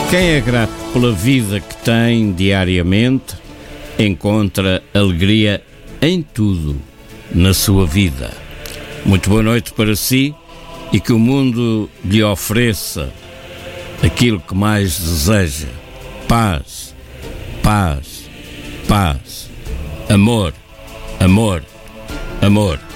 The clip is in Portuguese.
Quem é grato pela vida que tem diariamente, encontra alegria em tudo na sua vida. Muito boa noite para si e que o mundo lhe ofereça aquilo que mais deseja: paz, paz, paz, amor, amor, amor.